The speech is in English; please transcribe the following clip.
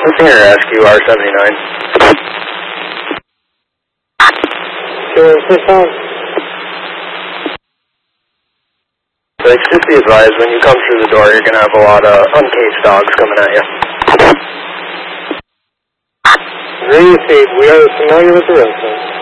Singer Rescue R79. Like, just be advised, when you come through the door, you're going to have a lot of uncaged dogs coming at you. Received. We are familiar with the resident.